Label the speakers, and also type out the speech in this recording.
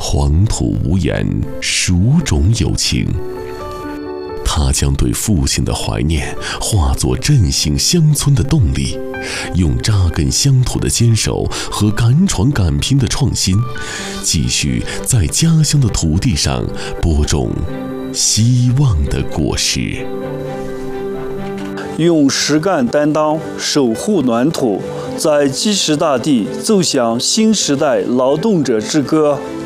Speaker 1: 黄土无言，孰种有情？他将对父亲的怀念化作振兴乡村的动力，用扎根乡土的坚守和敢闯敢拼的创新，继续在家乡的土地上播种希望的果实。
Speaker 2: 用实干担当守护暖土，在基石大地奏响新时代劳动者之歌。